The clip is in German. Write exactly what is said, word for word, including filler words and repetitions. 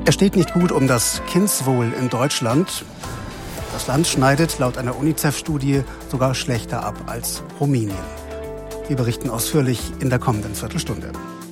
Er steht nicht gut um das Kindswohl in Deutschland. Das Land schneidet laut einer UNICEF-Studie sogar schlechter ab als Rumänien. Wir berichten ausführlich in der kommenden Viertelstunde.